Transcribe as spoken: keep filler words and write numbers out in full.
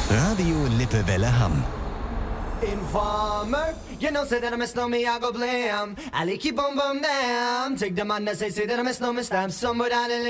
Radio Lippewelle Hamm. Informer, you know, say that I miss know me, I go blam. I keep on bum damn. Take the man that say, say that I miss know me, stamp somewhere down in